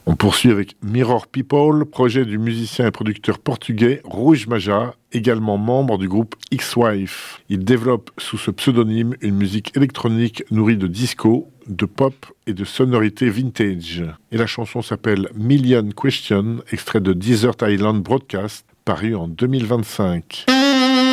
On poursuit avec Mirror People, projet du musicien et producteur portugais Rouge Maja, également membre du groupe X-Wife. Il développe sous ce pseudonyme une musique électronique nourrie de disco, de pop et de sonorités vintage. Et la chanson s'appelle Million Question, extrait de Desert Island Broadcast, paru en 2025.